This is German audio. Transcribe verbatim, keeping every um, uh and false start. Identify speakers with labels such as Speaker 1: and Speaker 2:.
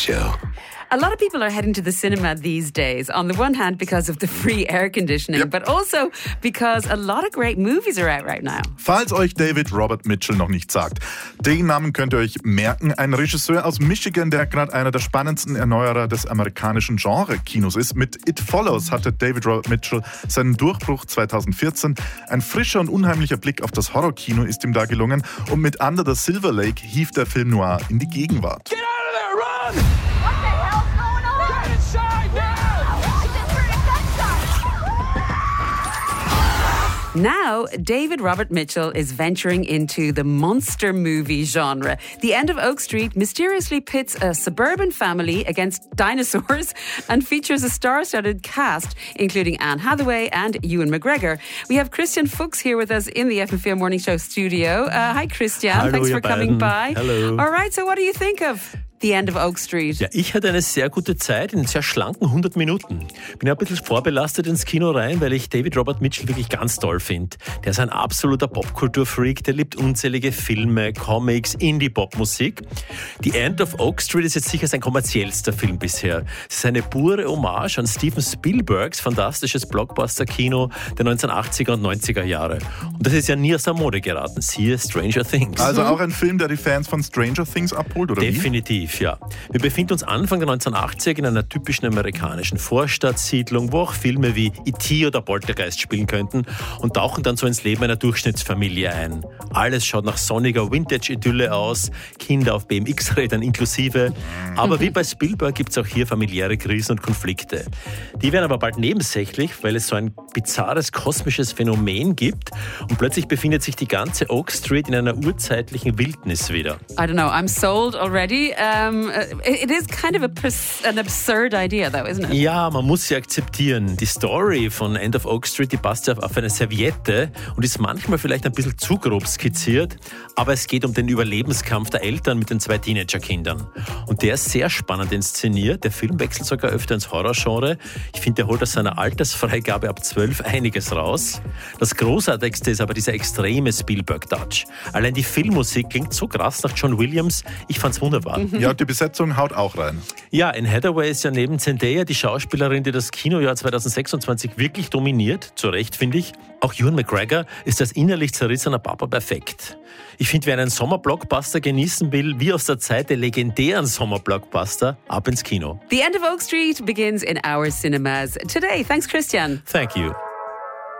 Speaker 1: Show.
Speaker 2: A lot of people are heading to the cinema these days, on the one hand because of the free air conditioning, yep. but also because a lot of great movies are out right now.
Speaker 3: Falls euch David Robert Mitchell noch nicht sagt, den Namen könnt ihr euch merken. Ein Regisseur aus Michigan, der gerade einer der spannendsten Erneuerer des amerikanischen Genre-Kinos ist. Mit It Follows hatte David Robert Mitchell seinen Durchbruch zwanzig vierzehn. Ein frischer und unheimlicher Blick auf das Horrorkino ist ihm da gelungen. Und mit Under the Silver Lake hieft der Film noir in die Gegenwart.
Speaker 4: Get out of there, run! What the hell's going on? Get inside now! I just heard a gunshot!
Speaker 2: Now, David Robert Mitchell is venturing into the monster movie genre. The End of Oak Street mysteriously pits a suburban family against dinosaurs and features a star-studded cast, including Anne Hathaway and Ewan McGregor. We have Christian Fuchs here with us in the F M four Morning Show studio. Uh, hi, Christian.
Speaker 5: Hallo,
Speaker 2: Thanks for coming
Speaker 5: beiden.
Speaker 2: by.
Speaker 5: Hello.
Speaker 2: All right, so what do you think of The End of Oak Street?
Speaker 5: Ja, ich hatte eine sehr gute Zeit in sehr schlanken hundert Minuten. Bin ein bisschen vorbelastet ins Kino rein, weil ich David Robert Mitchell wirklich ganz toll finde. Der ist ein absoluter Popkulturfreak, der liebt unzählige Filme, Comics, Indie-Pop-Musik. The End of Oak Street ist jetzt sicher sein kommerziellster Film bisher. Es ist eine pure Hommage an Steven Spielbergs fantastisches Blockbuster-Kino der neunzehnhundertachtziger und neunziger Jahre. Und das ist ja nie aus der Mode geraten. Siehe Stranger Things.
Speaker 3: Also auch ein Film, der die Fans von Stranger Things abholt, oder
Speaker 5: Definitiv.
Speaker 3: wie?
Speaker 5: Ja. Wir befinden uns Anfang der neunzehnhundertachtziger in einer typischen amerikanischen Vorstadtsiedlung, wo auch Filme wie E T oder Poltergeist spielen könnten und tauchen dann so ins Leben einer Durchschnittsfamilie ein. Alles schaut nach sonniger Vintage-Idylle aus, Kinder auf B M X-Rädern inklusive. Aber wie bei Spielberg gibt es auch hier familiäre Krisen und Konflikte. Die werden aber bald nebensächlich, weil es so ein bizarres kosmisches Phänomen gibt und plötzlich befindet sich die ganze Oak Street in einer urzeitlichen Wildnis wieder.
Speaker 2: I don't know, I'm sold already. Um, it is kind of a pers- an absurd idea, though, isn't it?
Speaker 5: Ja, man muss sie akzeptieren. Die Story von End of Oak Street, die passt ja auf eine Serviette und ist manchmal vielleicht ein bisschen zu grob skizziert, aber es geht um den Überlebenskampf der Eltern mit den zwei Teenagerkindern. Und der ist sehr spannend inszeniert. Der Film wechselt sogar öfter ins Horrorgenre. Ich finde, der holt aus seiner Altersfreigabe ab zwölf einiges raus. Das Großartigste ist aber dieser extreme Spielberg-Touch. Allein die Filmmusik klingt so krass nach John Williams. Ich fand's wunderbar.
Speaker 2: Mhm.
Speaker 3: Ja, und die Besetzung haut auch rein.
Speaker 5: Ja, Anne Hathaway ist ja neben Zendaya die Schauspielerin, die das Kinojahr zwanzig sechsundzwanzig wirklich dominiert. Zu Recht, finde ich. Auch Ewan McGregor ist als innerlich zerrissener Papa perfekt. Ich finde, wer einen Sommerblockbuster genießen will, wie aus der Zeit der legendären Sommerblockbuster, ab ins Kino.
Speaker 2: The End of Oak Street begins in our cinemas today. Thanks, Christian.
Speaker 5: Thank you.